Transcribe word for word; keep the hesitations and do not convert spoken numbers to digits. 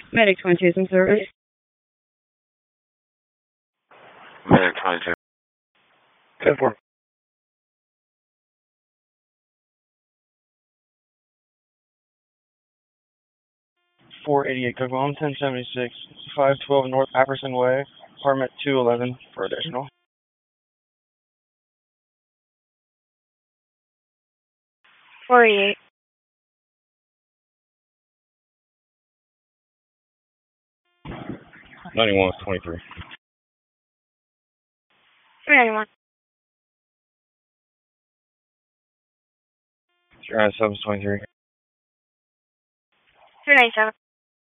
Medic twenty-two is in service. Medic twenty-two. ten four. four eighty-eight Cookville, ten seventy-six, five twelve North Apperson Way, apartment two eleven for additional. four eighty-eight. ninety-one twenty-three. three ninety-one. zero nine seven twenty-three. three ninety-seven.